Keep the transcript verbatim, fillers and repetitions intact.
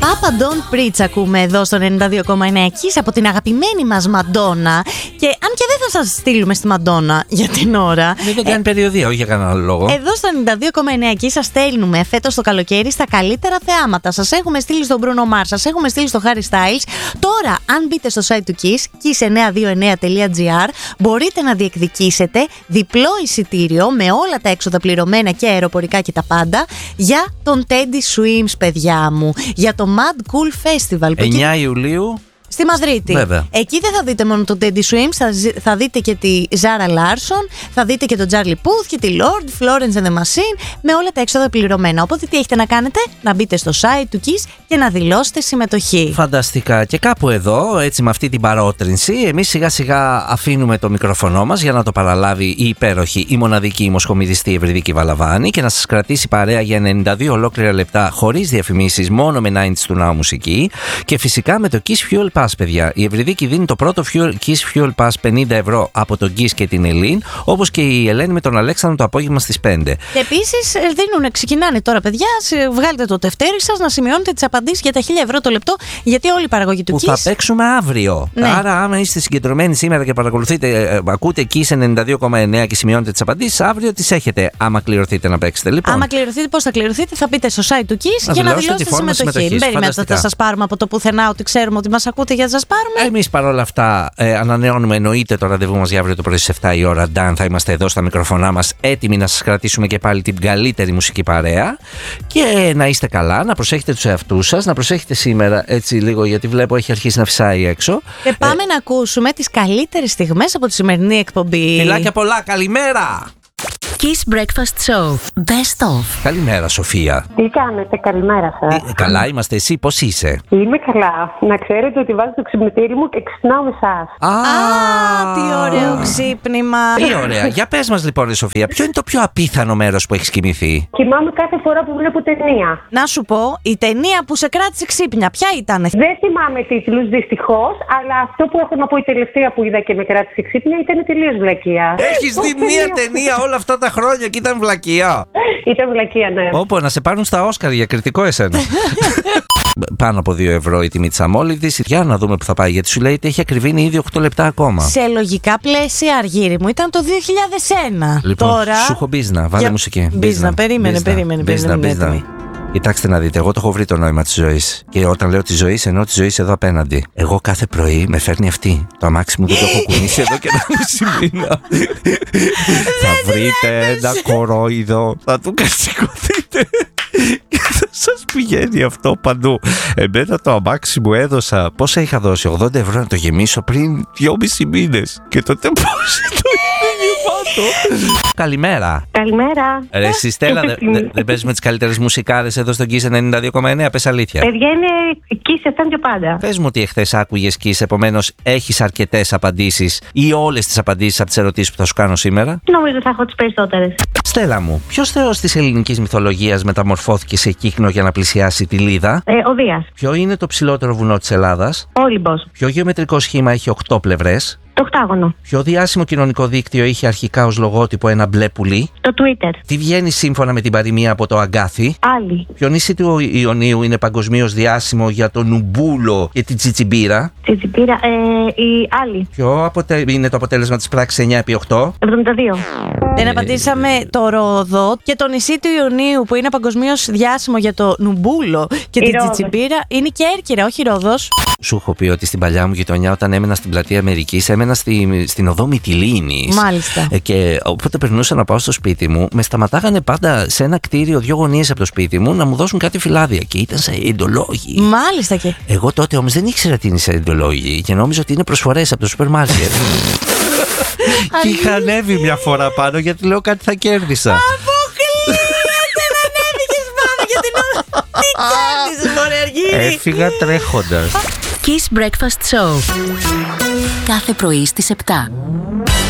Papa Don't Preach ακούμε εδώ στο ενενήντα δύο κόμμα εννέα Kiss από την αγαπημένη μας Μαντόνα. Και αν και δεν θα σας στείλουμε στη Μαντόνα για την ώρα. Δεν κάνει ε, περιοδία, όχι για κανένα λόγο. Εδώ στο ενενήντα δύο κόμμα εννέα Kiss σας στέλνουμε φέτος το καλοκαίρι στα καλύτερα θεάματα. Σας έχουμε στείλει στον Bruno Mars, σας έχουμε στείλει στο Harry Styles. Τώρα, αν μπείτε στο site του Kiss, kiss εννιακόσια είκοσι εννέα τελεία gr, μπορείτε να διεκδικήσετε διπλό εισιτήριο με όλα τα έξοδα πληρωμένα και αεροπορικά και τα πάντα για τον Teddy Swims, παιδιά μου. Για το Mad Cool Festival. εννέα Ιουλίου. Στη Μαδρίτη. Βέβαια. Εκεί δεν θα δείτε μόνο τον Teddy Swims, θα, θα δείτε και τη Zara Larsson, θα δείτε και τον Charlie Puth και τη Lord, Florence and the Machine, με όλα τα έξοδα πληρωμένα. Οπότε τι έχετε να κάνετε? Να μπείτε στο site του Kiss και να δηλώσετε συμμετοχή. Φανταστικά. Και κάπου εδώ, έτσι με αυτή την παρότρινση, εμείς σιγά σιγά αφήνουμε το μικρόφωνο μας για να το παραλάβει η υπέροχη, η μοναδική, η μοσχομυδιστή Ευρυδίκη Βαλαβάνη και να σας κρατήσει παρέα για ενενήντα δύο ολόκληρα λεπτά χωρίς διαφημίσεις, μόνο με ενενήντα του Now μουσική και φυσικά με το Kiss Fuel Pass, παιδιά. Η Ευρυδίκη δίνει το πρώτο Fuel, Kiss Fuel Pass πενήντα ευρώ από τον Kiss και την Ελίν, όπως και η Ελένη με τον Αλέξανδρο το απόγευμα στις πέντε. Και επίσης δίνουν, ξεκινάνε τώρα, παιδιά, βγάλετε το τευτέρι σας να σημειώνετε τις απαντήσεις για τα χίλια ευρώ το λεπτό, γιατί όλη η παραγωγή του που Kiss. Θα παίξουμε αύριο. Ναι. Άρα, άμα είστε συγκεντρωμένοι σήμερα και παρακολουθείτε, ε, ακούτε Kiss ενενήντα δύο κόμμα εννέα και σημειώνετε τις απαντήσεις, αύριο τις έχετε. Άμα κληρωθείτε να παίξετε, λοιπόν. Άμα κληρωθείτε, πώς θα κληρωθείτε? Θα μπείτε στο site του Kiss για να δηλώσετε συμμετοχή. Δεν περιμένετε ότι θα σας πάρουμε από το πουθενά, ότι ξέρουμε ότι μας ακούτε για να σας πάρουμε. Εμείς παρόλα αυτά ε, ανανεώνουμε εννοείται το ραντεβού μας για αύριο το πρωί στις εφτά η ώρα. Νταν, θα είμαστε εδώ στα μικροφωνά μας έτοιμοι να σας κρατήσουμε και πάλι την καλύτερη μουσική παρέα. Και να είστε καλά, να προσέχετε τους εαυτούς σας, να προσέχετε σήμερα έτσι λίγο, γιατί βλέπω έχει αρχίσει να φυσάει έξω. Και πάμε ε, να ακούσουμε τις καλύτερες στιγμές από τη σημερινή εκπομπή. Φιλάκια πολλά, καλημέρα! Kiss Breakfast Show. Best of. Καλημέρα, Σοφία. Τι κάνετε, καλημέρα σας. Ε, καλά είμαστε, εσύ πώς είσαι? Είμαι καλά. Να ξέρετε ότι βάζω το ξυπνητήρι μου και ξυπνάω με εσάς. Α, τι ωραίο ξύπνημα. Τι ωραία. Για πες μας λοιπόν, ρε Σοφία, ποιο είναι το πιο απίθανο μέρος που έχεις κοιμηθεί? Κοιμάμαι κάθε φορά που βλέπω ταινία. Να σου πω, η ταινία που σε κράτησε ξύπνια, ποια ήταν? Δεν θυμάμαι τίτλους δυστυχώς, αλλά αυτό που έχω να πω, η τελευταία που είδα και με κράτησε ξύπνια ήταν τελείως βλακεία. Έχεις δει μία ταινία όλα αυτά τα χρόνια και ήταν βλακεία? Ήταν βλακεία, ναι. Όπο, να σε πάρουν στα Όσκαρ για κριτικό εσένα. Πάνω από δύο ευρώ η τιμή της αμόλυδης. Για να δούμε που θα πάει, γιατί σου λέει ότι έχει ακριβήνει ήδη οκτώ λεπτά ακόμα. Σε λογικά πλαίσια, Αργύρι μου, ήταν το δύο χιλιάδες ένα. Λοιπόν, τώρα... σου έχω μπίζνα, βάλε για... μουσική. Μπίζνα, περίμενε, περίμενε, περίμενε. Κοιτάξτε να δείτε, εγώ το έχω βρει το νόημα της ζωής. Και όταν λέω της ζωής, εννοώ της ζωής εδώ απέναντι. Εγώ κάθε πρωί με φέρνει αυτή. Το αμάξι μου δεν το έχω κουνήσει εδώ και ένα μισή μήνα. Θα βρείτε ένα κορόιδο, θα του κασικωθείτε και θα σας πηγαίνει αυτό παντού. Εμένα το αμάξι μου έδωσα, πόσα είχα δώσει, ογδόντα ευρώ να το γεμίσω πριν δυόμισι μήνες. Και το τεπόζιτο είναι γεμάτο. Καλημέρα. Καλημέρα. Ρε εσύ Στέλλα, δεν δε, δε παίζουμε τις καλύτερες μουσικάρες εδώ στον Kiss ενενήντα δύο κόμμα εννέα, πες αλήθεια. Παιδιά, είναι Kiss εφ εμ και πάντα. Πες μου ότι εχθές άκουγες Kiss, επομένως έχεις αρκετές απαντήσεις ή όλες τις απαντήσεις από τις ερωτήσεις που θα σου κάνω σήμερα? Νομίζω θα έχω τις περισσότερες. Στέλλα μου, ποιος θεός της ελληνικής μυθολογίας μεταμορφώθηκε σε κύκνο για να πλησιάσει τη Λίδα? Ε, ο Δίας. Ποιο είναι το ψηλότερο βουνό της Ελλάδας? Όλυμπος. Ποιο γεωμετρικό σχήμα έχει οκτώ πλευρές? Το οκτάγωνο. Ποιο διάσημο κοινωνικό δίκτυο είχε αρχικά ως λογότυπο ένα μπλε πουλί? Το Twitter. Τι βγαίνει σύμφωνα με την παροιμία από το αγκάθι? Άλλη. Ποιο νησί του Ιωνίου είναι παγκοσμίως διάσημο για το νουμπούλο και την τσιτσιμπίρα? Τσιτσιμπίρα, ε, η άλλη. Ποιο αποτε... είναι το αποτέλεσμα της πράξης εννιά επί οκτώ? εβδομήντα δύο. Δεν απαντήσαμε το Ρόδο και το νησί του Ιωνίου που είναι παγκοσμίως διάσημο για το νουμπούλο και η την τσιτσιμπίρα είναι και Κέρκυρα, όχι Ρόδος. Σου έχω πει ότι στην παλιά μου γειτονιά, όταν έμενα στην πλατεία Αμερικής, έμενα στη, στην οδό Μυτιλήνης. Μάλιστα. Και όποτε περνούσα να πάω στο σπίτι μου, με σταματάγανε πάντα σε ένα κτίριο δύο γωνίες από το σπίτι μου να μου δώσουν κάτι φυλάδια. Και ήταν σε εντολόγοι. Μάλιστα και. Εγώ τότε όμως δεν ήξερα τι είναι σε εντολόγοι και νόμιζα ότι είναι προσφορές από το σούπερ μάρκετ. Και είχα ανέβει μια φορά πάνω γιατί λέω κάτι θα κέρδισα. Αποκλείεται να ανέβηκες πάνω γιατί νόμιζα. Τι κέρδισες, μωρέ Αργύρι? Έφυγα τρέχοντας. Kiss Breakfast Show. Κάθε πρωί στις επτά.